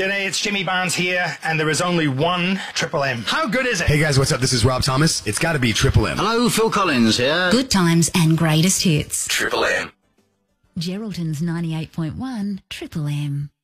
G'day, it's Jimmy Barnes here, and there is only one Triple M. How good is it? Hey guys, what's up? This is Rob Thomas. It's got to be Triple M. Hello, Phil Collins here. Good times and greatest hits. Triple M. Geraldton's 98.1 Triple M.